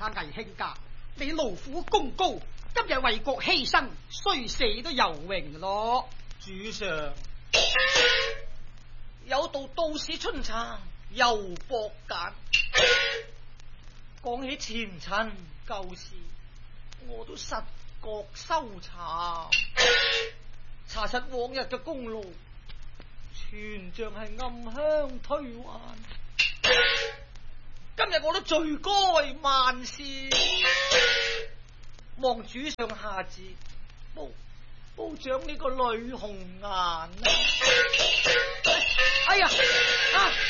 魏卿家，你勞苦功高，今日為國犧牲，雖死都有榮咯。 主上，有道道士春茶又博簡，講起前塵舊事，我都實覺羞慚。查實往日嘅功勞，全像係暗香退還。今日我都罪該萬事，望主上下旨，褒獎呢個女紅顏啊！哎呀啊！